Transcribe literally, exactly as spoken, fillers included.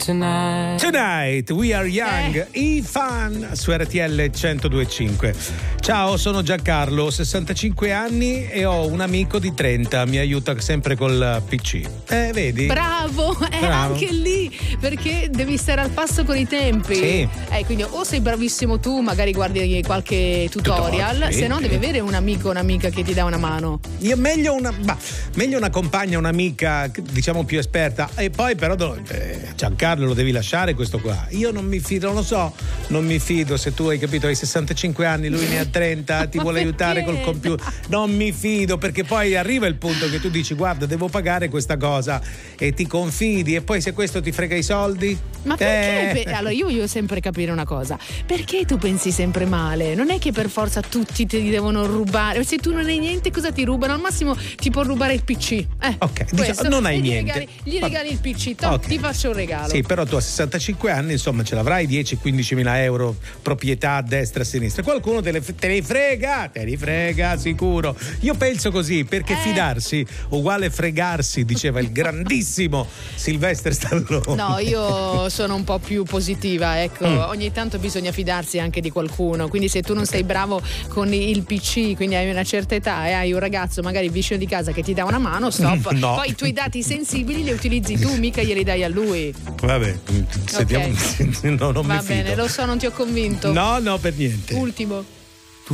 Tonight. Tonight, We Are Young, Eh. i fan su R T L centodue e cinque. Ciao, sono Giancarlo, ho sessantacinque anni e ho un amico di trenta, mi aiuta sempre col P C. Eh, vedi? Bravo, è Bravo. anche lì, perché devi stare al passo con i tempi. Sì. Eh, quindi o sei bravissimo tu, magari guardi qualche tutorial, Tutorial, sì, se no sì. devi avere un amico o un'amica che ti dà una mano. Io meglio una, bah, meglio una compagna, un'amica, diciamo più esperta. E poi però eh, Giancarlo lo devi lasciare questo qua. Io non mi fido, non lo so, non mi fido se tu hai capito, hai sessantacinque anni, lui ne ha trenta, ti Ma vuole perché? aiutare col computer. Non mi fido, perché poi arriva il punto che tu dici guarda, devo pagare questa cosa e ti confidi e poi se questo ti frega i soldi. Ma perché? Eh. Beh, allora io voglio sempre capire una cosa. Perché tu pensi sempre male? Non è che per forza tutti ti devono rubare. Se tu non hai niente, cosa ti rubano? Al massimo ti può rubare il P C. Eh, Ok, questo. diciamo, non hai E gli niente. Regali, gli Va- regali il P C, toh, Ok. ti faccio un regalo. Sì, però tu a sessantacinque anni, insomma, ce l'avrai dieci quindici mila euro proprietà a destra e a sinistra. Qualcuno te, le, te li frega, te li frega sicuro. Io penso così, perché Eh. fidarsi uguale fregarsi, diceva il grandissimo Sylvester Stallone. No, io sono un po' più positiva, ecco, Mm. ogni tanto bisogna fidarsi anche di qualcuno, quindi se tu non sei bravo con il P C, quindi hai una certa età e hai un ragazzo magari vicino di casa che ti dà una mano, stop. No. Poi i tuoi dati sensibili li utilizzi tu, mica glieli dai a lui. Vabbè, sentiamo. Ok. No, non Va mi fido. bene, lo so, non ti ho convinto. No, no, per niente. Ultimo.